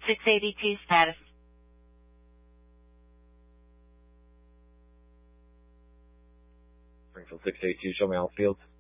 682 status. Springfield 682, show me all fields.